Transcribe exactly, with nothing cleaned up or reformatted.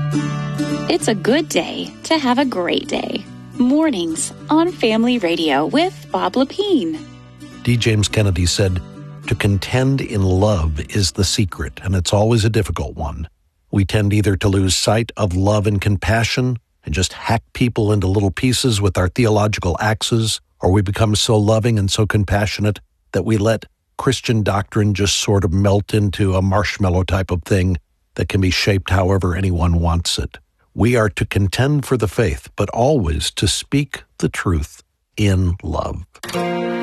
It's a good day to have a great day. Mornings on Family Radio with Bob Lepine. D. James Kennedy said, "To contend in love is the secret, and it's always a difficult one. We tend either to lose sight of love and compassion and just hack people into little pieces with our theological axes, or we become so loving and so compassionate that we let Christian doctrine just sort of melt into a marshmallow type of thing that can be shaped however anyone wants it. We are to contend for the faith, but always to speak the truth in love."